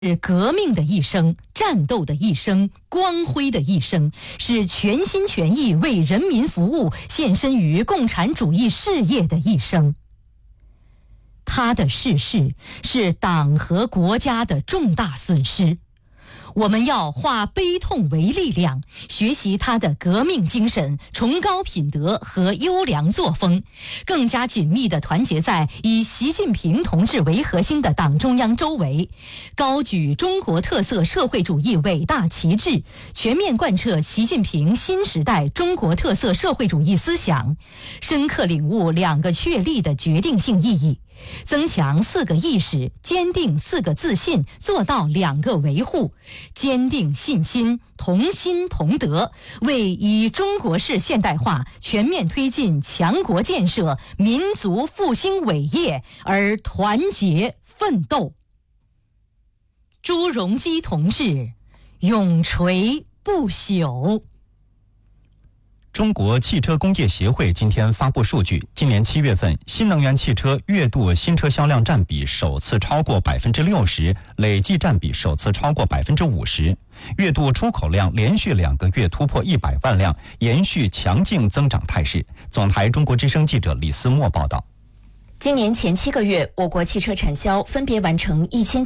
是革命的一生，战斗的一生，光辉的一生，是全心全意为人民服务、献身于共产主义事业的一生。他的逝世是党和国家的重大损失。我们要化悲痛为力量，学习他的革命精神、崇高品德和优良作风，更加紧密地团结在以习近平同志为核心的党中央周围，高举中国特色社会主义伟大旗帜，全面贯彻习近平新时代中国特色社会主义思想，深刻领悟2个确立的决定性意义，增强4个意识，坚定4个自信，做到2个维护，坚定信心，同心同德，为以中国式现代化全面推进强国建设、民族复兴伟业而团结奋斗。朱镕基同志永垂不朽。 中国汽车工业协会今天发布数据，今年7月份，新能源汽车月度新车销量占比首次超过60%，累计占比首次超过50%。月度出口量连续2个月突破100万辆，延续强劲增长态势。总台中国之声记者李思墨报道。 今年前7个月，我国汽车产销分别完成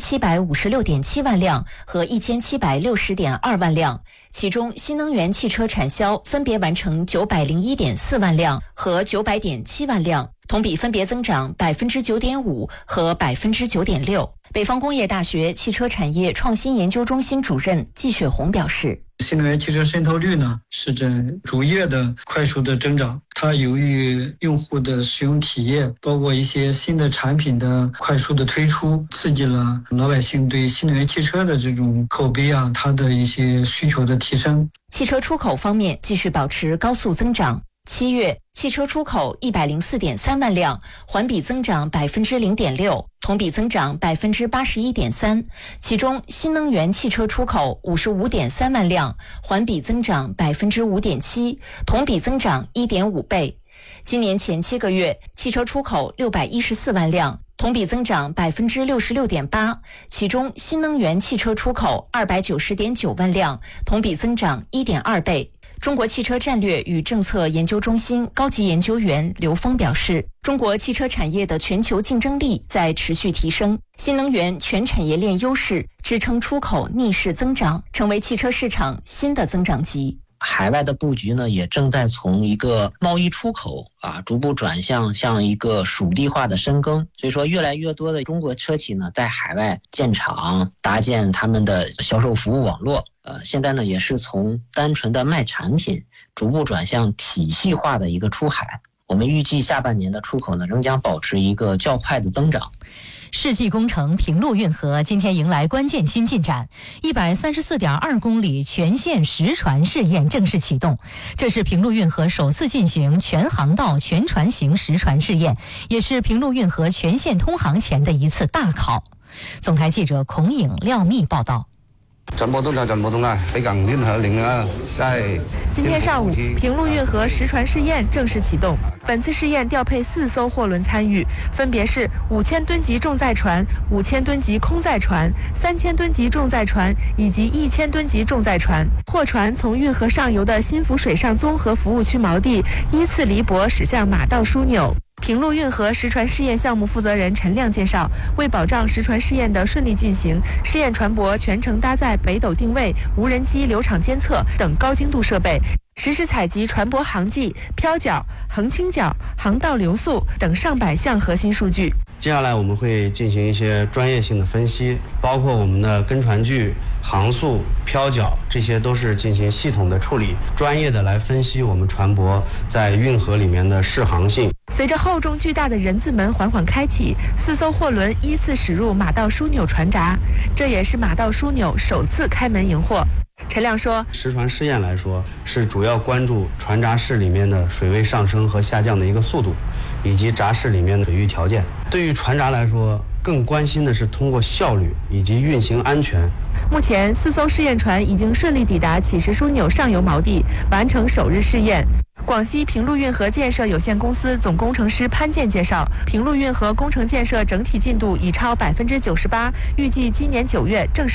1756.7万辆和1760.2万辆，其中新能源汽车产销分别完成901.4万辆和900.7万辆，同比分别增长9.5%和9.6%。北方工业大学汽车产业创新研究中心主任季雪红表示， 新能源汽车渗透率呢是在逐月的快速的增长，它由于用户的使用体验，包括一些新的产品的快速的推出，刺激了老百姓对新能源汽车的这种口碑啊，它的一些需求的提升。 汽车出口方面继续保持高速增长。7月，汽车出口104.3万辆，环比增长0.6%，同比增长81.3%。其中，新能源汽车出口55.3万辆，环比增长5.7%，同比增长1.5倍。今年前7个月，汽车出口614万辆，同比增长66.8%，其中新能源汽车出口290.9万辆，同比增长1.2倍。中国汽车战略与政策研究中心高级研究员刘峰表示，中国汽车产业的全球竞争力在持续提升，新能源全产业链优势支撑出口逆势增长，成为汽车市场新的增长极。 海外的布局呢，也正在从一个贸易出口逐步转向一个属地化的深耕。所以说，越来越多的中国车企呢，在海外建厂，搭建他们的销售服务网络。现在呢，也是从单纯的卖产品，逐步转向体系化的一个出海。我们预计下半年的出口呢，仍将保持一个较快的增长。 世纪工程平陆运河今天迎来关键新进展，134.2公里全线实船试验正式启动。这是平陆运河首次进行全航道全船型实船试验，也是平陆运河全线通航前的一次大考。总台记者孔颖、廖密报道。 今天上午，平陆运河实船试验正式启动。本次试验调配4艘货轮参与，分别是5000吨级重载船、5000吨级空载船、3000吨级重载船以及1000吨级重载船。货船从运河上游的新福水上综合服务区锚地依次离泊驶向马道枢纽。平陆运河实船试验项目负责人陈亮介绍，为保障实船试验的顺利进行，试验船舶全程搭载北斗定位、无人机流场监测等高精度设备，实时采集船舶航迹、漂角、横倾角、航道流速等上百项核心数据。 接下来我们会进行一些专业性的分析，包括我们的跟船距、航速、漂角，这些都是进行系统的处理，专业的来分析我们船舶在运河里面的适航性。 随着厚重巨大的人字门缓缓开启，4艘货轮依次驶入马道枢纽船闸，这也是马道枢纽首次开门迎货。陈亮说， 实船试验来说，是主要关注船闸室里面的水位上升和下降的一个速度，以及闸室里面的水域条件。对于船闸来说，更关心的是通过效率以及运行安全。 目前4艘试验船已经顺利抵达启石枢纽上游锚地，完成首日试验。 广西平陆运河建设有限公司总工程师潘健介绍，平陆运河工程建设整体进度已超98%，预计今年9月正式